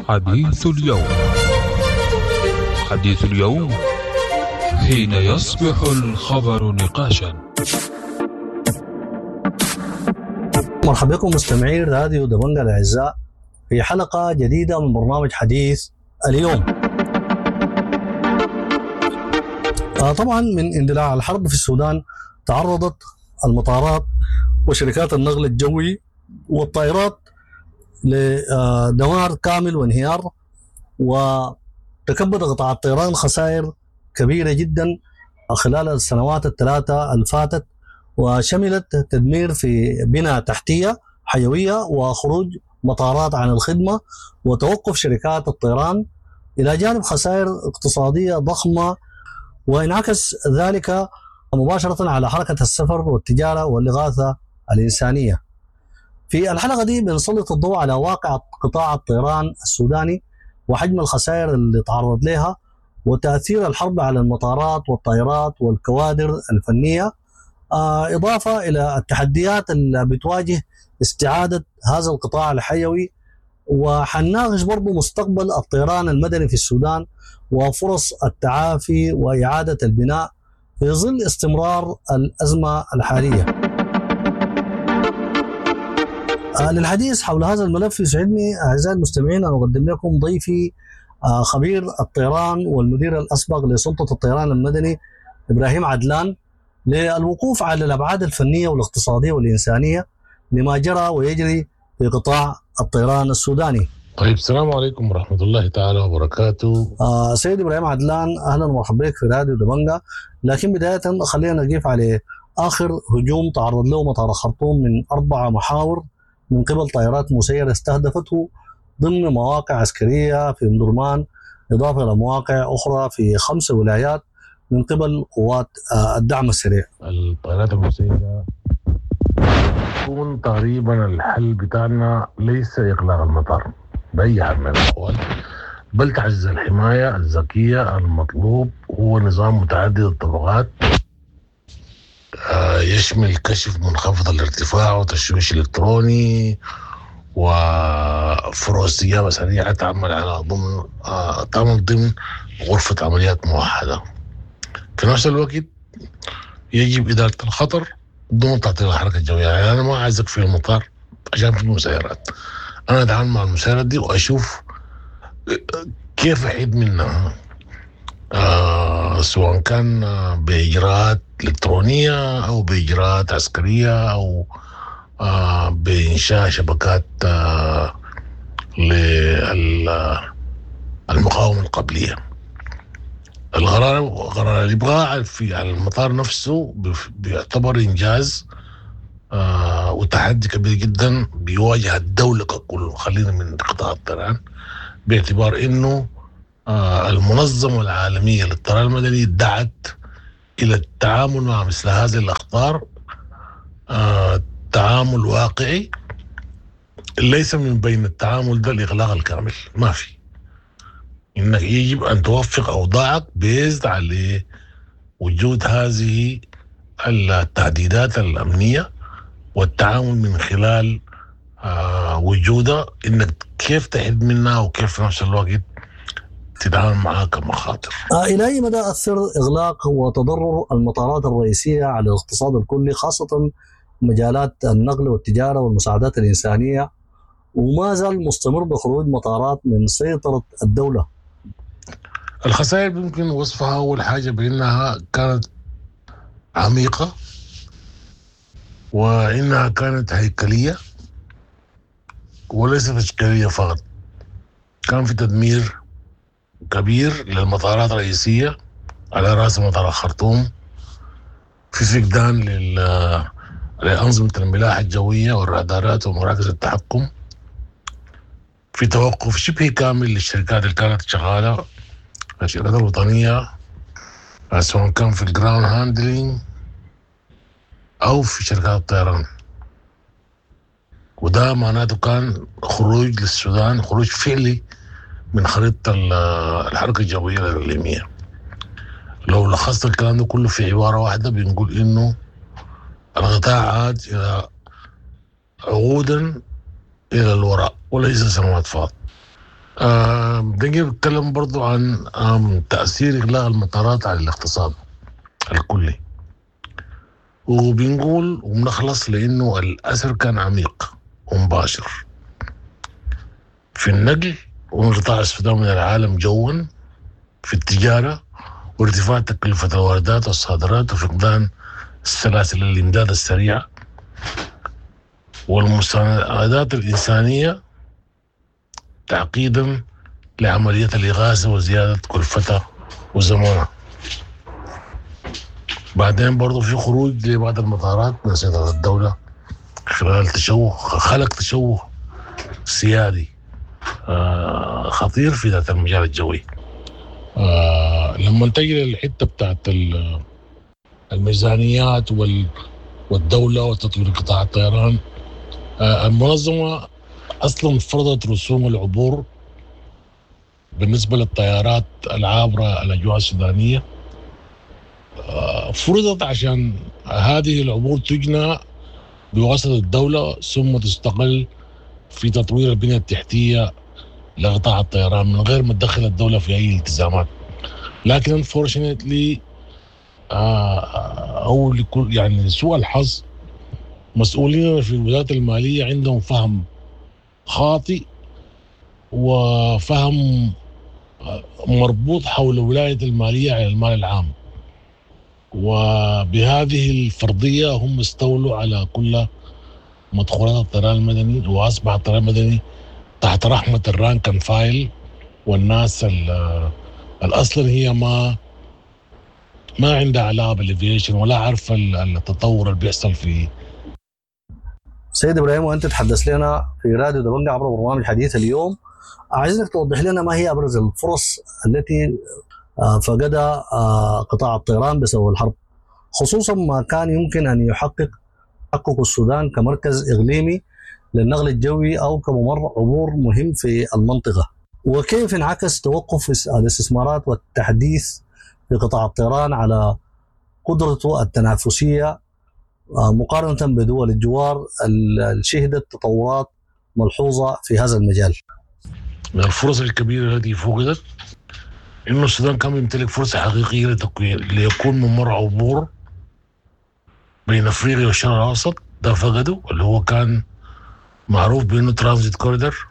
حديث اليوم. حديث اليوم حين يصبح الخبر نقاشا. مرحبا بكم مستمعي راديو دبنجة الأعزاء في حلقة جديدة من برنامج حديث اليوم. طبعا من اندلاع الحرب في السودان تعرضت المطارات وشركات النقل الجوي والطائرات لدمار كامل وانهيار، وتكبد قطاع الطيران خسائر كبيرة جدا خلال السنوات الثلاثة الفاتت، وشملت تدمير في بنى تحتية حيوية وخروج مطارات عن الخدمة وتوقف شركات الطيران، إلى جانب خسائر اقتصادية ضخمة، وانعكس ذلك مباشرة على حركة السفر والتجارة والإغاثة الإنسانية. في الحلقة دي بنسلط الضوء على واقع قطاع الطيران السوداني وحجم الخسائر اللي تعرض لها وتأثير الحرب على المطارات والطائرات والكوادر الفنية، إضافة إلى التحديات اللي بتواجه استعادة هذا القطاع الحيوي. وحنناقش برضو مستقبل الطيران المدني في السودان وفرص التعافي وإعادة البناء في ظل استمرار الأزمة الحالية. للحديث حول هذا الملف يسعدني أعزائي المستمعين أن أقدم لكم ضيفي خبير الطيران والمدير الأسبق لسلطة الطيران المدني إبراهيم عدلان، للوقوف على الأبعاد الفنية والاقتصادية والإنسانية لما جرى ويجري في قطاع الطيران السوداني. طيب، السلام عليكم ورحمة الله تعالى وبركاته. سيد إبراهيم عدلان، أهلا ومرحبا بك في راديو دبنجة. لكن بداية خلينا نقف على آخر هجوم تعرض له مطار الخرطوم من 4 محاور من قبل طائرات مسيرة استهدفته ضمن مواقع عسكرية في مدرمان، إضافة إلى مواقع أخرى في 5 ولايات من قبل قوات الدعم السريع. الطائرات المسيرة يكون تقريبا الحل بتاعنا ليس إغلاق المطار بأي حال من الأحوال، بل تعزيز الحماية الذكية. المطلوب هو نظام متعدد الطبقات يشمل كشف منخفض الارتفاع وتشويش إلكتروني وفرع استجابة سريعة تعمل ضمن غرفة عمليات موحدة. في نفس الوقت يجب إدارة الخطر ضمن تعطيل الحركة الجوية. يعني أنا ما عايزك في المطار عشان في المسيرات، أنا أتعامل مع المسيرات دي وأشوف كيف أحيد منها، سواء كان بإجراءات إلكترونية أو بإجراءات عسكرية أو بإنشاء شبكات للمقاومة القبلية. قرار الإبقاء في المطار نفسه بيعتبر إنجاز وتحدي كبير جدا بيواجه الدولة ككل، خلينا من قطاع الطيران، باعتبار إنه المنظمة العالمية للطيران المدني دعت إلى التعامل مع مثل هذه الأخطار تعامل واقعي، ليس من بين التعامل ده الإغلاق الكامل، ما في، إنك يجب أن توفق أوضاعك بيزد على وجود هذه التهديدات الأمنية والتعامل من خلال وجودها، إنك كيف تحد منها وكيف في نفس الوقت تتعامل معها كمخاطر. إلى أي مدى أثر إغلاق وتضرر المطارات الرئيسية على الاقتصاد الكلي، خاصة مجالات النقل والتجارة والمساعدات الإنسانية، وما زال مستمر بخروج مطارات من سيطرة الدولة؟ الخسائر يمكن وصفها أول حاجة بأنها كانت عميقة وإنها كانت هيكلية وليست تشكيلية فقط. كان في تدمير كبير للمطارات الرئيسية على رأس مطار الخرطوم، في فقدان لأنظمة الملاحة الجوية والرادارات ومراكز التحكم، في توقف شبه كامل للشركات اللي كانت شغالة، الشركات الوطنية، سواء كان في الجراوند هاندلينج أو في شركات الطيران. وده معناته كان خروج للسودان، خروج فعلي من خريطة الحركة الجوية الإقليمية. لو لخصت الكلام ده كله في عبارة واحدة بنقول إنه القطاع عاد إلى عقودا إلى الوراء وليس سنوات فاض. بدنا نتكلم برضو عن تأثير إغلاق المطارات على الاقتصاد الكلي، وبنقول وبنخلص لأنه الأثر كان عميق ومباشر في النقل وانقطاع السودان من العالم جوا، في التجارة وارتفاع تكلفة الواردات والصادرات وفقدان سلاسل الإمداد السريعة والمساعدات الإنسانية تعقيدا لعملية الإغاثة وزيادة كلفتها وزمانها. بعدين برضو في خروج لبعض المطارات من سيطرة الدولة خلال خلق تشوه سيادي خطير في ذات المجال الجوي. لما تجي للحتة بتاعت الميزانيات والدولة وتطوير قطاع الطيران، المنظمة أصلا فرضت رسوم العبور بالنسبة للطيارات العابرة الأجواء السودانية، فرضت عشان هذه العبور تجنى بواسطة الدولة ثم تستقل في تطوير البنية التحتية لقطاع الطيران من غير ما تدخل الدولة في أي التزامات. لكن unfortunately أو لكل يعني سوء الحظ مسؤولين في الوزارة المالية عندهم فهم خاطئ وفهم مربوط حول ولاية المالية على المال العام، وبهذه الفرضية هم استولوا على كل مدخولات الطيران المدني، وأصبح الطيران المدني تحت رحمة الرانك اند فايل والناس الأصلا هي ما عندها علاقة بالافيشن ولا عارفة التطور اللي بيحصل فيه. سيد إبراهيم، وأنت تحدث لنا في راديو دبنجة عبر برنامج حديث اليوم، عايزك توضح لنا ما هي أبرز الفرص التي فقدها قطاع الطيران بسبب الحرب، خصوصا ما كان يمكن أن يحقق السودان كمركز إقليمي للنقل الجوي أو كممر عبور مهم في المنطقة، وكيف انعكس توقف الاستثمارات والتحديث في قطاع الطيران على قدرته التنافسية مقارنة بدول الجوار اللي شهدت تطورات ملحوظة في هذا المجال. من الفرص الكبيرة التي فقدت إنه السودان كان يمتلك فرصة حقيقية ليكون ممر عبور بين أفريقيا والشرق الأوسط، ده فقده، اللي هو كان معروف بأنه ترانزيت كوريدور،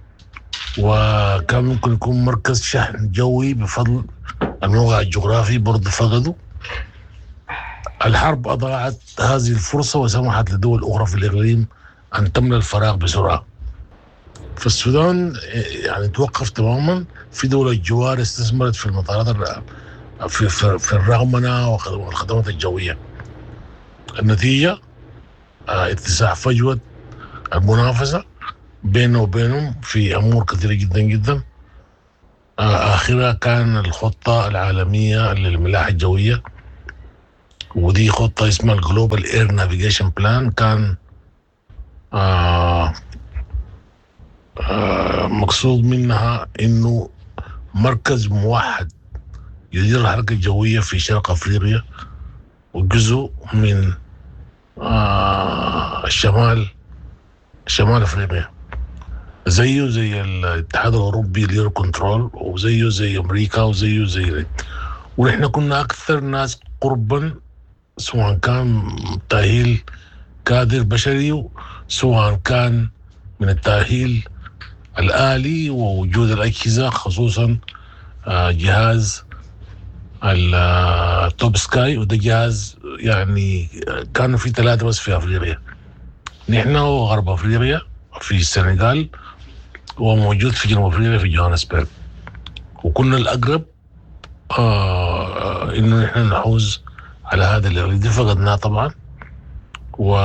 وكان ممكن يكون مركز شحن جوي بفضل الموقع الجغرافي، برضه فقده. الحرب أضاعت هذه الفرصة وسمحت لدول أخرى في الإقليم أن تملأ الفراغ بسرعة. فالسودان يعني توقف تماما. في دول الجوار استثمرت في المطارات في الرغمنة والخدمات الجوية. النتيجة اتساع فجوة المنافسة بينه وبينهم في أمور كثيرة جدا جدا. آخرها كان الخطة العالمية للملاحة الجوية، ودي خطة اسمها الجلوبال اير نافيجيشن بلان. كان مقصود منها انه مركز موحد يدير الحركة الجوية في شرق افريقيا وجزء من شمال افريقيا، زيه زي الاتحاد الاوروبي لير كنترول، وزيه زي امريكا، وزيه زي ونحن كنا اكثر ناس قربا، سواء كان تأهيل كادر بشري سواء كان من التأهيل الآلي ووجود الأجهزة، خصوصا جهاز التوب سكاي، وده جهاز يعني كانوا في 3 بس في أفريقيا، نحن وغرب أفريقيا في السنغال، وموجود في جنوب أفريقيا في جوهانسبرغ، وكنا الأقرب إنه نحن نحوز على هذا اللي دي فقدناه طبعا. و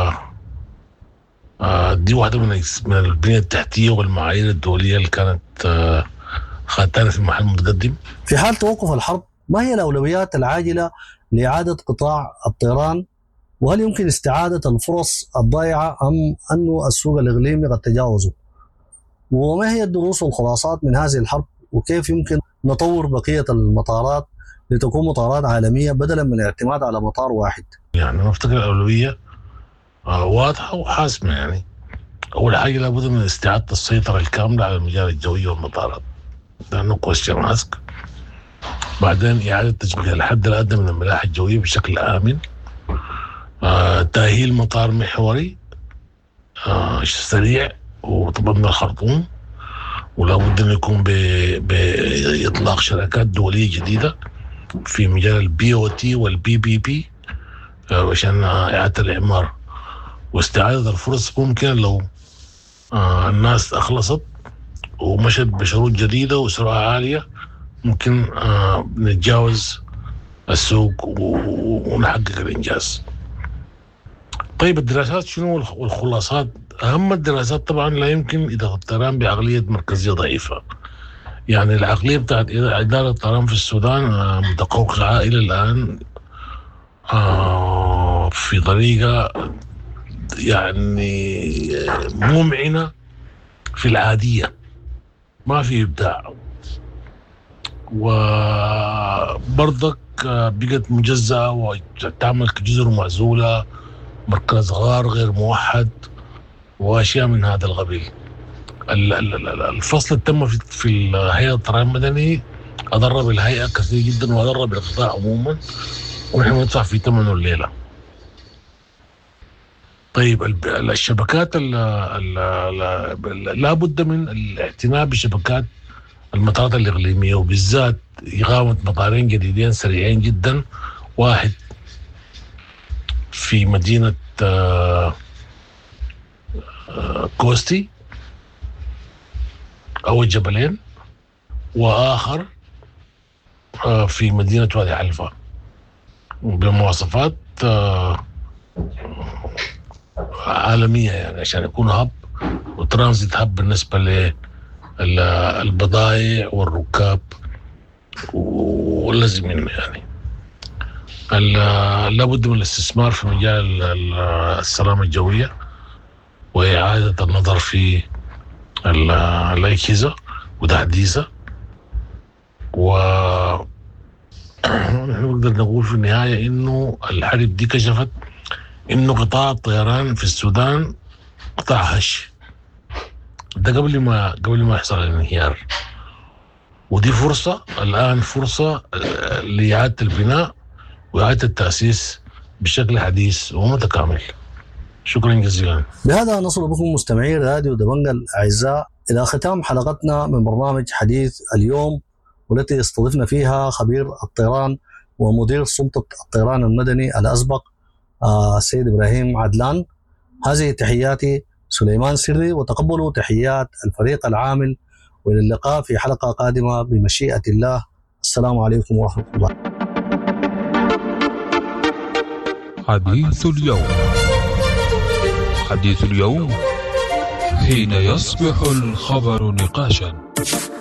دي واحدة من البنية التحتية والمعايير الدولية اللي كانت خدتنا في محل متقدم. في حال توقف الحرب، ما هي الأولويات العاجلة لإعادة قطاع الطيران؟ وهل يمكن استعادة الفرص الضائعة أم أنه السوق الإقليمي قد تجاوزه؟ وما هي الدروس والخلاصات من هذه الحرب؟ وكيف يمكن نطور بقية المطارات لتكون مطارات عالمية بدلا من الاعتماد على مطار واحد؟ يعني أنا أفتكر الأولوية واضحة وحاسمة. يعني أول حاجة لابد من استعادة السيطرة الكاملة على المجال الجوي والمطارات، لأنه كويستشن ماسك. بعدين إعادة تشغيل الحد الأدنى من الملاحة الجوية بشكل آمن. تأهيل مطار محوري سريع وطبعا من الخرطوم، ولا بد أن يكون بإطلاق شراكات دولية جديدة في مجال BOT والBBB عشان إعادة الإعمار واستعادة الفرص. ممكن لو الناس أخلصت ومشت بشروط جديدة وسرعة عالية ممكن نتجاوز السوق ونحقق الإنجاز. طيب الدراسات شنو والخلاصات؟ أهم الدراسات طبعا لا يمكن إدارة الطيران بعقلية مركزية ضعيفة. يعني العقلية بتاعت إدارة الطيران في السودان متقوقعة إلى الآن في طريقة يعني ممعنة في العادية، ما في إبداع، وبرضك بقت مجزأة وتعمل كجزر معزولة، مركز غار غير موحد وأشياء من هذا القبيل. الفصل اللي تم في الهيئة الطيران المدني أضر بالهيئة كثير جدا وأضر بالقطاع عموما، ونحن ندفع في ثمنه الليلة. طيب الشبكات لا بد من الاعتناء بشبكات المطارات الإقليمية، وبالذات إقامة مطارين جديدين سريعين جدا، واحد في مدينة كوستي أو الجبلين، وآخر في مدينة وادي حلفا بمواصفات عالمية، يعني عشان يكون هب وترانزيت هب بالنسبة للبضائع والركاب واللازم منه. يعني لابد من الاستثمار في مجال السلامة الجوية وإعادة النظر في الأجهزة وتحديثها، ونحن نقدر نقول في النهاية إنه الحرب دي كشفت إنه قطاع الطيران في السودان قطاع هش، ده قبل ما يحصل الانهيار، ودي فرصة الآن، فرصة لإعادة البناء وإعادة التأسيس بشكل حديث ومتكامل. شكرا جزيلا. بهذا نصل بكم مستمعي راديو دبنجة الأعزاء إلى ختام حلقتنا من برنامج حديث اليوم، والتي استضفنا فيها خبير الطيران ومدير سلطة الطيران المدني الأسبق السيد إبراهيم عدلان. هذه تحياتي سليمان سري، وتقبلوا تحيات الفريق العامل، وإلى اللقاء في حلقة قادمة بمشيئة الله. السلام عليكم ورحمة الله. حديث اليوم. حديث اليوم حين يصبح الخبر نقاشا.